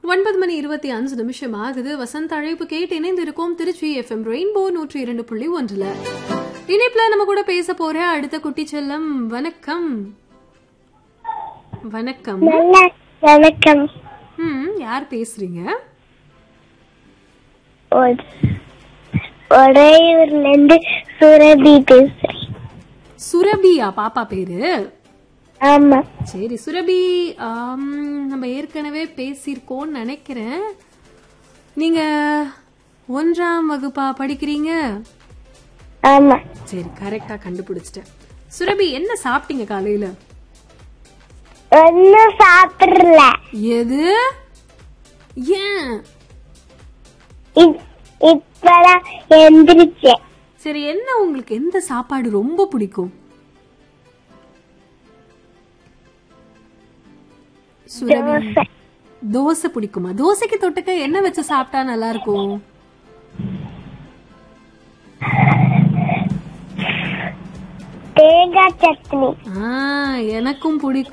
9:25 ஆகுது. வசந்த் அழைப்பு கேட்டு இணைந்திருக்கோம் திருச்சி எஃப்எம் ரெயின்போ 102.1. இணைப்புல நம்ம கூட பேச போற அடுத்த குட்டி செல்லம். வணக்கம். வணக்கம். வணக்கம். யார் பேசுறீங்க? ஒரேயூர்ல இருந்து சுரபி பேசுறேன். சுரபியா பாப்பா பேரு? ஆமா. சரி சுரபி, நம்ம ஏற்கனவே பேசியிருக்கோம்னு நினைக்கிறேன். நீங்க 1ஆம் வகுப்பா படிக்கிறீங்க? ஆமா. சரி, கரெக்டா கண்டுபிடிச்சிட்டேன். சுரபி, என்ன சாப்பிட்டீங்க காலையில? ஒன்னும் சாப்பிடல. எது? ஏன்? இப்பதான் எந்திரிச்சேன். சரி, என்ன உங்களுக்கு எந்த சாப்பாடு ரொம்ப பிடிக்கும்? சுரபி, தோசை பிடிக்குமா? தோசைக்கு தொட்டுக்க என்ன வச்சு சாப்பிட்டா நல்லா இருக்கும்? தேங்காய் சட்னி. எனக்கும் பிடிக்கும்.